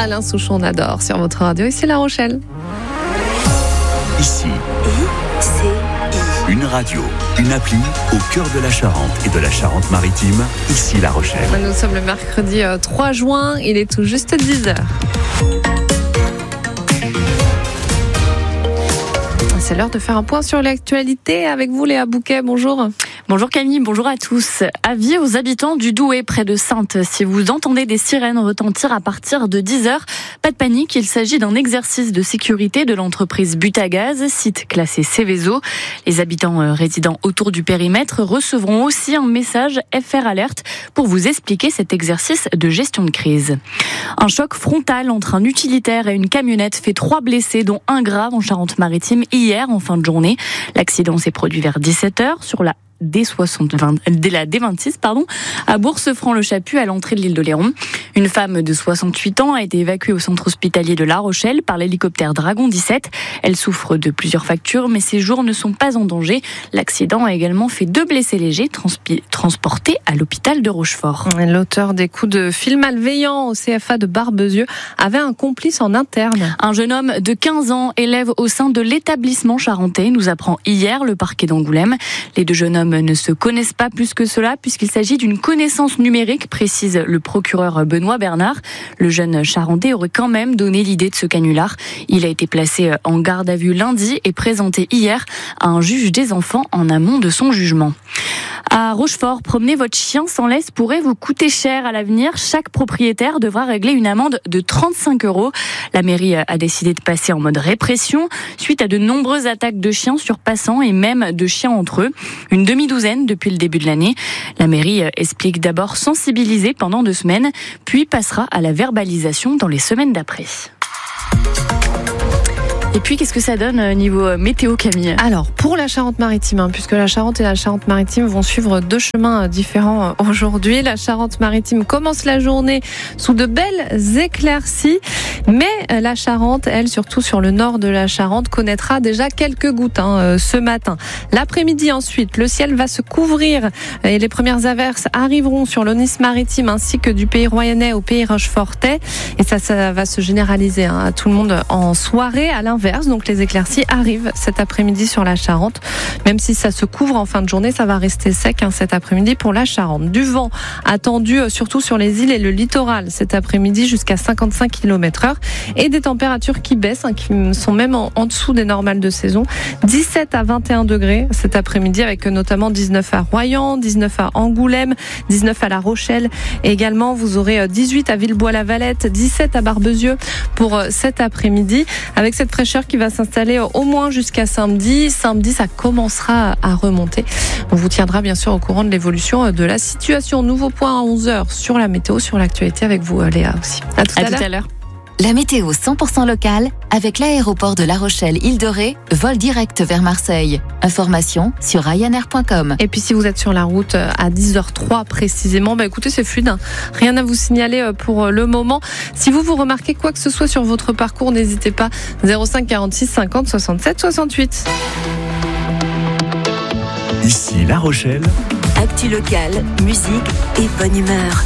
Alain Souchon, on adore sur votre radio. Ici La Rochelle. Ici, une radio, une appli au cœur de la Charente et de la Charente-Maritime. Ici La Rochelle. Nous sommes le mercredi 3 juin, il est tout juste 10h. C'est l'heure de faire un point sur l'actualité avec vous, Léa Bouquet. Bonjour. Bonjour Camille, bonjour à tous. Avis aux habitants du Douai près de Saintes. Si vous entendez des sirènes retentir à partir de 10h, pas de panique, il s'agit d'un exercice de sécurité de l'entreprise Butagaz, site classé Céveso. Les habitants résidant autour du périmètre recevront aussi un message FR Alert pour vous expliquer cet exercice de gestion de crise. Un choc frontal entre un utilitaire et une camionnette fait 3 blessés, dont un grave en Charente-Maritime hier en fin de journée. L'accident s'est produit vers 17h sur la D26, à Bourse-Franc-le-Chaput, à l'entrée de l'île de Léron. Une femme de 68 ans a été évacuée au centre hospitalier de La Rochelle par l'hélicoptère Dragon 17. Elle souffre de plusieurs fractures, mais ses jours ne sont pas en danger. L'accident a également fait 2 blessés légers transportés à l'hôpital de Rochefort. L'auteur des coups de fil malveillants au CFA de Barbezieux avait un complice en interne. Un jeune homme de 15 ans, élève au sein de l'établissement charentais, nous apprend hier le parquet d'Angoulême. Les 2 jeunes hommes ne se connaissent pas plus que cela puisqu'il s'agit d'une connaissance numérique, précise le procureur Benoît Bernard. Le jeune charentais aurait quand même donné l'idée de ce canular. Il a été placé en garde à vue lundi et présenté hier à un juge des enfants en amont de son jugement. À Rochefort, promener votre chien sans laisse pourrait vous coûter cher à l'avenir. Chaque propriétaire devra régler une amende de 35 €. La mairie a décidé de passer en mode répression suite à de nombreuses attaques de chiens sur passants et même de chiens entre eux. Une demi-douzaine depuis le début de l'année. La mairie explique d'abord sensibiliser pendant 2 semaines, puis passera à la verbalisation dans les semaines d'après. Et puis, qu'est-ce que ça donne niveau météo, Camille ? Alors, pour la Charente-Maritime, puisque la Charente et la Charente-Maritime vont suivre 2 chemins différents aujourd'hui. La Charente-Maritime commence la journée sous de belles éclaircies, mais la Charente, elle, surtout sur le nord de la Charente, connaîtra déjà quelques gouttes ce matin. L'après-midi ensuite, le ciel va se couvrir et les premières averses arriveront sur l'Aunis-Maritime ainsi que du Pays Royannais au Pays Rochefortais. Et ça va se généraliser à tout le monde en soirée. À l'inverse, donc les éclaircies arrivent cet après-midi sur la Charente. Même si ça se couvre en fin de journée, ça va rester sec cet après-midi pour la Charente. Du vent attendu surtout sur les îles et le littoral cet après-midi jusqu'à 55 km/h et des températures qui baissent, qui sont même en dessous des normales de saison. 17 à 21 degrés cet après-midi avec notamment 19 à Royan, 19 à Angoulême, 19 à La Rochelle et également vous aurez 18 à Villebois-la-Valette, 17 à Barbezieux pour cet après-midi avec cette fraîcheur qui va s'installer au moins jusqu'à samedi. Samedi, ça commencera à remonter. On vous tiendra bien sûr au courant de l'évolution de la situation. Nouveau point à 11h sur la météo, sur l'actualité avec vous, Léa aussi. À tout à l'heure. La météo 100% locale avec l'aéroport de La Rochelle Île-de-Ré, vol direct vers Marseille. Information sur ryanair.com. Et puis si vous êtes sur la route à 10h03 précisément, écoutez, c'est fluide. Rien à vous signaler pour le moment. Si vous remarquez quoi que ce soit sur votre parcours, n'hésitez pas. 05 46 50 67 68. Ici La Rochelle. Actu locale, musique et bonne humeur.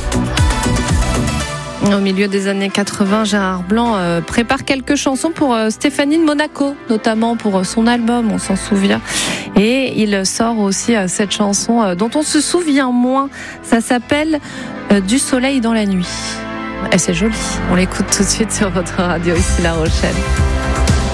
Au milieu des années 80, Gérard Blanc prépare quelques chansons pour Stéphanie de Monaco, notamment pour son album, on s'en souvient. Et il sort aussi cette chanson dont on se souvient moins. Ça s'appelle Du soleil dans la nuit. Et c'est joli. On l'écoute tout de suite sur votre radio, ici La Rochelle.